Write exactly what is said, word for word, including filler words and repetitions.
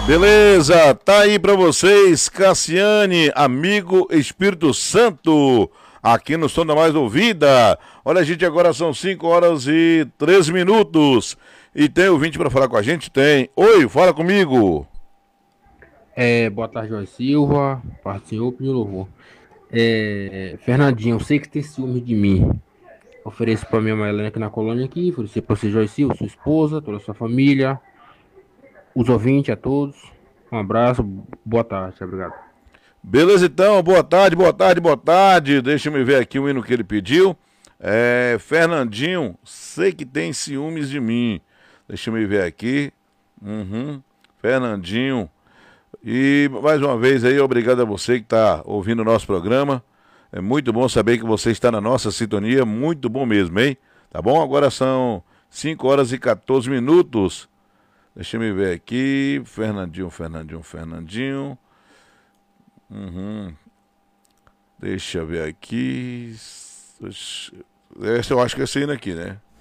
Beleza, tá aí pra vocês, Cassiane, amigo Espírito Santo, aqui no Som da Mais Ouvida. Olha, gente, agora são cinco horas e treze minutos. E tem ouvinte pra falar com a gente? Tem. Oi, fala comigo. É, boa tarde, Jorge Silva. Paz do Senhor, pediu louvor. É, Fernandinho, eu sei que tem ciúme de mim. Ofereço para minha mãe Helena aqui na colônia aqui, oferecer para você, Jorge Silva, sua esposa, toda a sua família, os ouvintes a todos. Um abraço, boa tarde, obrigado. Beleza, então, boa tarde, boa tarde, boa tarde. Deixa eu ver aqui o hino que ele pediu. É, Fernandinho, sei que tem ciúmes de mim. Deixa eu ver aqui. Uhum. Fernandinho. E mais uma vez aí, obrigado a você que está ouvindo o nosso programa. É muito bom saber que você está na nossa sintonia, muito bom mesmo, hein? Tá bom? Agora são cinco horas e quatorze minutos. Deixa eu ver aqui. Fernandinho, Fernandinho, Fernandinho. Uhum. Deixa eu ver aqui. Esse eu acho que é esse hino aqui, né?